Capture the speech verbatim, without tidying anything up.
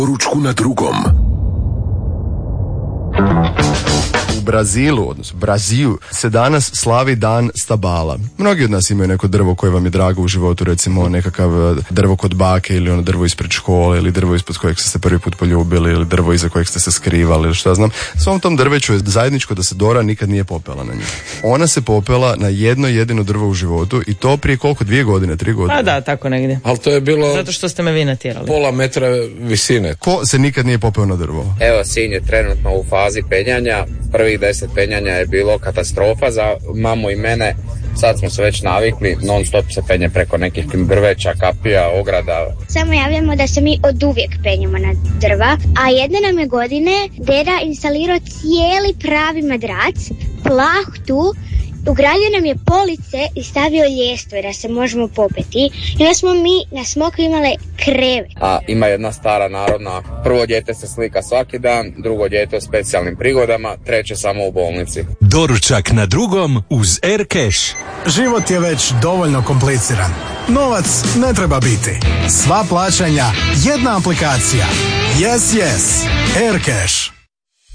Ručku na drugom. U Brazilu, odnosno Braziju, se danas slavi dan stabala. Mnogi od nas imaju neko drvo koje vam je drago u životu, recimo nekakav drvo kod bake ili ono drvo ispred škole ili drvo ispod kojeg ste se prvi put poljubili ili drvo iza kojeg ste se skrivali ili što ja znam. Svom tom drveću je zajedničko da se Dora nikad nije popela na nju. Ona se popela na jedno jedino drvo u životu i to prije koliko, dvije godine, tri godine? A da, tako negdje. Ali to je bilo... Zato što ste me vi natjerali. Pola metra visine. Ko se nikad nije popeo na drvo? Evo, sin je trenutno u fazi penjanja. Prvih deset penjanja je bilo katastrofa za mamu i mene. Sad smo se već navikli, non stop se penje preko nekih drveća, kapija, ograda. Samo javljamo da se mi od uvijek penjemo na drva, a jedne nam je godine deda instalirao cijeli pravi madrac, plahtu, ugradio nam je police i stavio ljestve da se možemo popeti. I onda smo mi na Smoku imale krevet. A ima jedna stara narodna, prvo dijete se slika svaki dan, drugo dijete u specijalnim prigodama, treće samo u bolnici. Doručak na drugom uz Aircash. Život je već dovoljno kompliciran. Novac ne treba biti. Sva plaćanja, jedna aplikacija. Yes, yes. Aircash.